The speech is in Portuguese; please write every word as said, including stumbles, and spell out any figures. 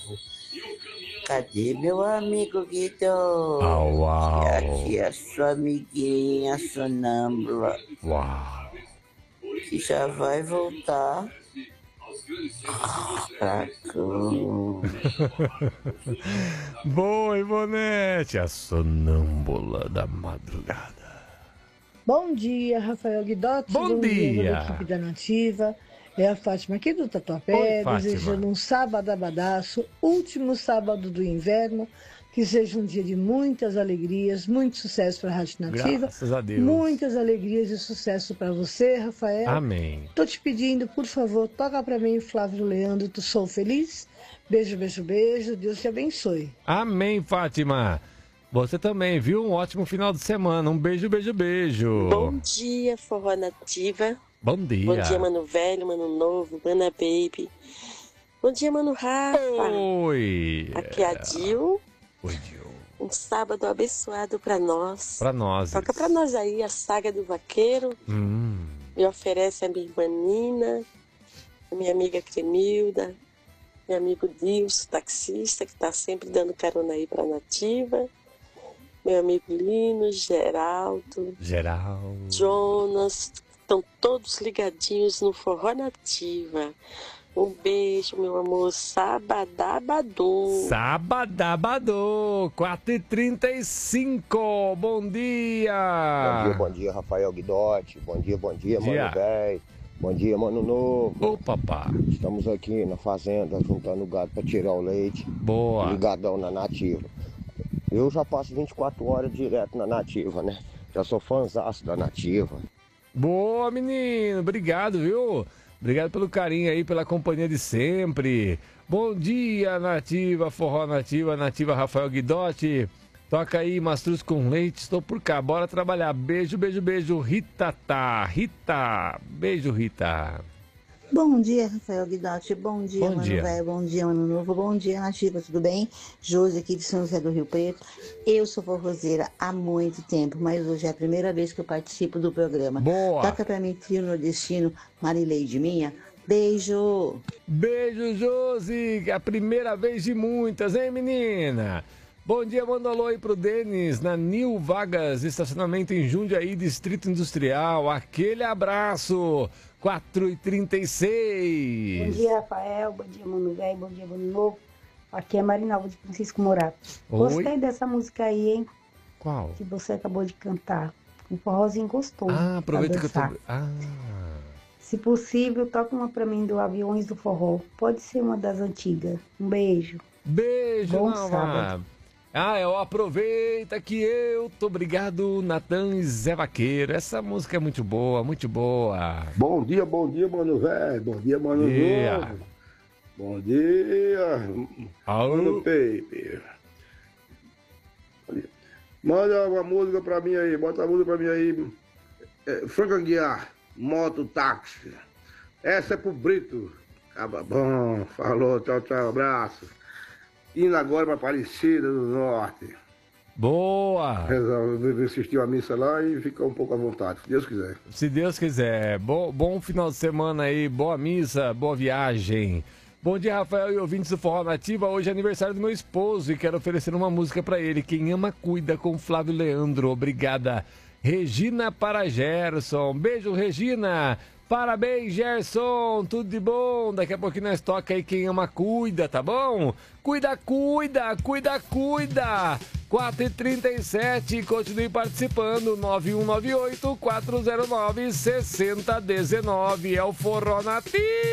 novo. Cadê meu amigo Guido? Au, au. Aqui é a sua amiguinha sonâmbula. Uau. Que já vai voltar pra cá. Boa, Ivonete, a sonâmbula da madrugada. Bom dia, Rafael Guidotti. Bom, Bom dia. dia da equipe da Nativa. É a Fátima aqui do Tatuapé, Oi, desejando um sábado abadaço, último sábado do inverno, que seja um dia de muitas alegrias, muito sucesso para a Rádio Nativa. Graças a Deus. Muitas alegrias e sucesso para você, Rafael. Amém. Tô te pedindo, por favor, toca para mim, Flávio Leandro, tu sou feliz. Beijo, beijo, beijo. Deus te abençoe. Amém, Fátima. Você também, viu? Um ótimo final de semana. Um beijo, beijo, beijo. Bom dia, Forró Nativa. Bom dia. Bom dia, Mano Velho, Mano Novo, Mana Baby. Bom dia, Mano Rafa. Oi. Aqui é a Dil. Oi, Dil. Um sábado abençoado pra nós. Pra nós. Toca pra nós aí a Saga do Vaqueiro. Hum. Me oferece a minha irmã Nina, a minha amiga Cremilda, meu amigo Dilson, taxista, que tá sempre dando carona aí pra Nativa. Meu amigo Lino, Geraldo, Geraldo, Jonas, estão todos ligadinhos no Forró Nativa. Um beijo, meu amor. Sabadabadô. Sabadabadô, quatro e trinta e cinco. Bom dia. Bom dia, bom dia, Rafael Guidotti. Bom dia, bom dia, dia. Mano Velho. Bom dia, Mano Novo. Ô, papá. Estamos aqui na fazenda, juntando gado para tirar o leite. Boa. Ligadão na Nativa. Eu já passo vinte e quatro horas direto na Nativa, né? Já sou fãzaço da Nativa. Boa, menino. Obrigado, viu? Obrigado pelo carinho aí, pela companhia de sempre. Bom dia, Nativa, Forró Nativa, Nativa Rafael Guidotti. Toca aí, Mastruz com leite. Estou por cá, bora trabalhar. Beijo, beijo, beijo. Rita, tá. Rita. Beijo, Rita. Bom dia, Rafael Guidotti. Bom dia, Bom Mano dia. Velho. Bom dia, Mano Novo. Bom dia, Nativa. Tudo bem? Josi aqui de São José do Rio Preto. Eu sou forrozeira há muito tempo, mas hoje é a primeira vez que eu participo do programa. Boa. Toca pra mim, trio nordestino, Marileide minha. Beijo. Beijo, Josi. A primeira vez de muitas, hein, menina? Bom dia, manda um alô aí pro Denis, na Nil Vagas, estacionamento em Jundiaí, Distrito Industrial. Aquele abraço. quatro e trinta e seis. Bom dia, Rafael. Bom dia, Mano Velho. Bom dia, Mano Novo. Aqui é Marinalva de Francisco Morato. Oi? Gostei dessa música aí, hein? Qual? Que você acabou de cantar. Um forrozinho gostoso. Ah, aproveita que eu tô... dançar. Ah, Se possível, toca uma pra mim do Aviões do Forró. Pode ser uma das antigas. Um beijo. beijo, Bom Nalva. sábado. Ah, eu aproveita que eu tô obrigado, Natan e Zé Vaqueiro. Essa música é muito boa, muito boa. Bom dia, bom dia, Mano Velho. Bom dia, Mano Dia. Novo. Bom dia, Alô. Mano Pepe. Manda uma música pra mim aí, bota a música pra mim aí. É, Franca Guiar, Moto Táxi. Essa é pro Brito. Acaba bom, falou, tchau, tchau, abraço. Indo agora pra Aparecida do Norte. Boa. Resolve assistir a missa lá e ficar um pouco à vontade, se Deus quiser. Se Deus quiser. Bom, bom final de semana aí, boa missa, boa viagem. Bom dia, Rafael e ouvintes do Forró Nativa. Hoje é aniversário do meu esposo e quero oferecer uma música pra ele. Quem ama, cuida, com Flávio Leandro. Obrigada. Regina para Gerson. Beijo, Regina. Parabéns, Gerson. Tudo de bom. Daqui a pouquinho nós toca aí Quem ama, cuida, tá bom? Cuida, cuida, cuida, cuida. quatro e trinta e sete. Continue participando. nove um nove oito, quatro zero nove, seis zero um nove. É o Forró Nativa.